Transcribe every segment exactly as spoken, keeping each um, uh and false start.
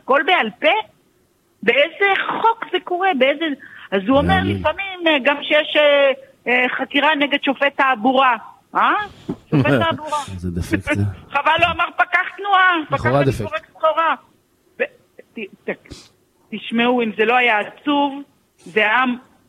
הכל בעל פה? באיזה חוק זה קורה? באיזה... אז הוא אומר לפעמים גם שיש חקירה נגד שופט תעבורה. אה? שופט תעבורה. זה דפקט זה. חבל לא אמר פקח תנועה. לכאורה דפקט. תשמעו, אם זה לא היה עצוב, זה היה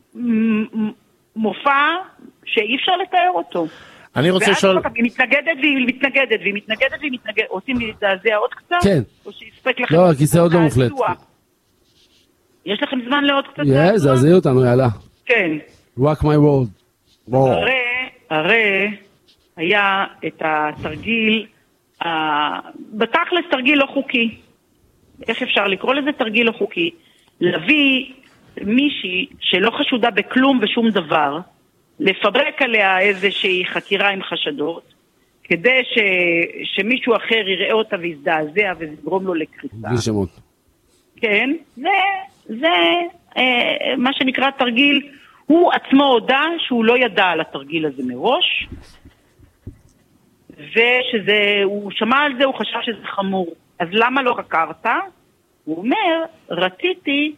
מופע שאי אפשר לתאר אותו. אני רוצה לשאול... ואז היא מתנגדת והיא מתנגדת והיא מתנגדת והיא מתנגדת. רוצים להזדעזע עוד קצת? כן. או שיספק לכם... לא, הכיסא עוד לא מופלט. יש לכם זמן לעוד קצת? יש, זה עזי אותנו, יאללה. כן. Rock my world. הרי, הרי היה את התרגיל, בתכלס תרגיל לא חוקי. איך אפשר לקרוא לזה תרגיל לא חוקי? להביא מישהי שלא חשודה בכלום ושום דבר, לפברק עליה איזושהי חקירה עם חשדות, כדי ש... שמישהו אחר יראה אותה ויזדעזע ויגרום לו לקריסה. בלי שמות. כן, זה, זה אה, מה שנקרא תרגיל, הוא עצמו הודע שהוא לא ידע על התרגיל הזה מראש, ושזה, הוא שמע על זה, הוא חשב שזה חמור. אז למה לא חקרת? הוא אומר, רציתי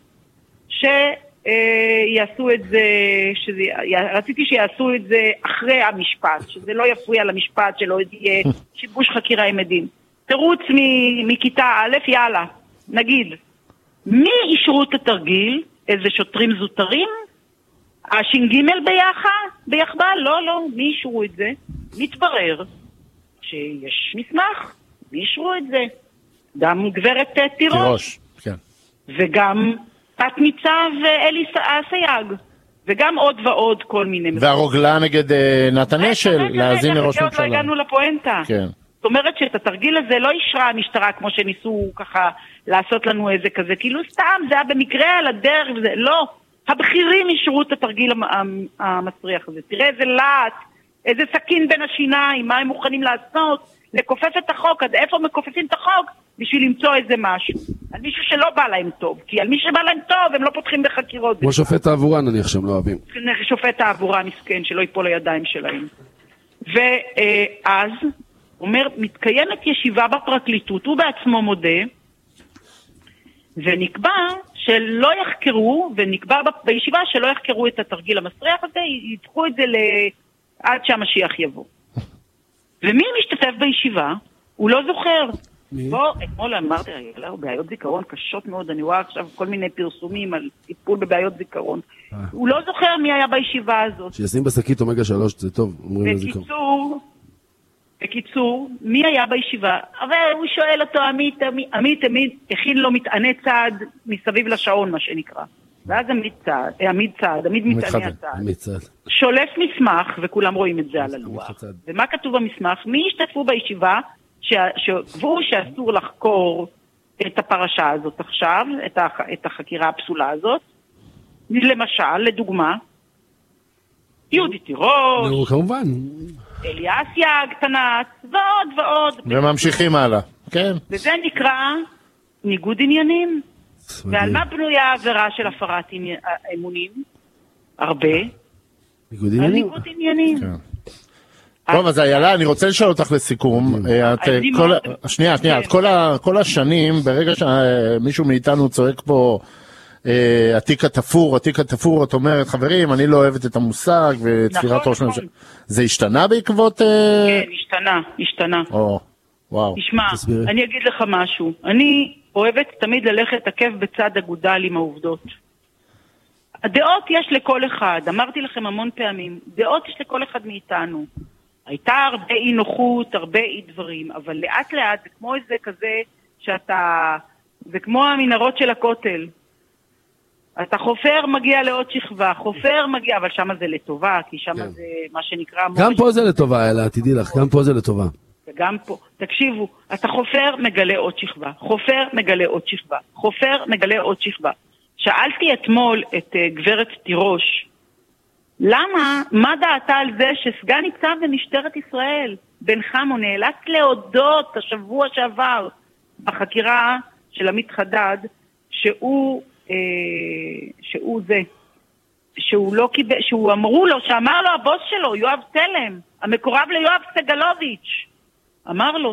שיעשו את זה, שזה, רציתי שיעשו את זה אחרי המשפט, שזה לא יפריע למשפט, שלא יהיה שיבוש חקירה עם עדים. תירוץ מכיתה א', יאללה, נגיד, מי אישרו את התרגיל? איזה שוטרים זוטרים? הש"ג ביחד? ביחדה? לא, לא, מי אישרו את זה? מתברר שיש מסמך, מי אישרו את זה? גם גברת תירוש. תירוש, כן. וגם תת ניצב אלי אסייג. וגם עוד ועוד כל מיני... והרוגלה נגד נתן אשל, להאזין לראש ממשלה. עוד לא הגענו לפואנטה. כן. זאת אומרת שאת התרגיל הזה לא אישרה המשטרה כמו שניסו ככה לעשות לנו איזה כזה, כאילו סתם, זה היה במקרה על הדרך וזה, לא. הבכירים אישרו את התרגיל המסריח הזה. תראה איזה לעט, איזה סכין בין השיניים, מה הם מוכנים לעשות, לקופף את החוק, עד איפה מקופפים את החוק, בשביל למצוא איזה משהו. על מישהו שלא בא להם טוב, כי על מי שבא להם טוב, הם לא פותחים בחקירות. כמו שופט תעבורה נניח שהם לא אוהבים. שופט תעבורה מסכן, שלא ייפול לידיים שלהם. ואז, אומר, מתקיימת ישיבה בפרקליטות, הוא בעצמו מודה, ונקבע שלא יחקרו, ונקבע בישיבה שלא יחקרו את התרגיל המסריח הזה, ידחו את זה עד שהמשיח יבוא. ומי משתתף בישיבה? הוא לא זוכר. בוא, אתמול אמרתי, הוא בעיות זיכרון קשות מאוד, אני רואה עכשיו כל מיני פרסומים על טיפול בבעיות זיכרון. הוא לא זוכר מי היה בישיבה הזאת. שישים בשקית אומגה שלוש, זה טוב, אומרים לזיכרון. בקיצור, בקיצור, מי היה בישיבה? אבל הוא שואל אותו, עמית, עמית, עמית, הכין לו מטעני צעד מסביב לשעון, מה שנקרא. ואז עמית צעד, עמית צעד, עמית מטעני הצעד. שולף מסמך, וכולם רואים את זה על הלוח. ומה כתוב במסמך? מי השתתפו בישיבה שקבעו שאסור לחקור את הפרשה הזאת עכשיו, את החקירה הפסולה הזאת? למשל, לדוגמה, יהודית תירוש, נו, כמובן. אלי אסייג, תנ"צ, ועוד ועוד. וממשיכים הלאה, כן. וזה נקרא ניגוד עניינים. ועל מה בנויה העבירה של הפרת אמונים? הרבה. ניגוד עניינים? ניגוד עניינים. טוב, אז איילה, אני רוצה לשאול אותך לסיכום. שנייה, שנייה, כל השנים, ברגע שמישהו מאיתנו צועק פה עתיק התפור, עתיק התפור, את אומרת, חברים, אני לא אוהבת את המושג וצפירת ראש ממשלה. זה השתנה בעקבות... כן, השתנה, השתנה. וואו. תשמע, אני אגיד לך משהו. אני אוהבת תמיד ללכת עקב בצד אגודל עם העובדות. הדעות יש לכל אחד, אמרתי לכם המון פעמים, דעות יש לכל אחד מאיתנו. הייתה הרבה אי נוחות, הרבה אי דברים, אבל לאט לאט זה כמו איזה כזה שאתה, זה כמו המנהרות של הכותל. אתה חופר מגיע לעוד שכבה, חופר מגיע, אבל שם זה לטובה, כי שם כן. זה מה שנקרא... גם פה זה לטובה, אלה, תדעי לך, גם פה זה לטובה. וגם פה, תקשיבו, אתה חופר מגלה עוד שכבה, חופר מגלה עוד שכבה, חופר מגלה עוד שכבה. שאלתי אתמול את uh, גברת תירוש, למה, מה דעתה על זה שסגן ניצב במשטרת ישראל, בן חמו, נאלץ להודות השבוע שעבר בחקירה של עמית חדד, שהוא, אה, שהוא זה, שהוא לא קיבל, שהוא אמרו לו, שאמר לו הבוס שלו, יואב תלם, המקורב ליואב סגלוביץ', אמר לו,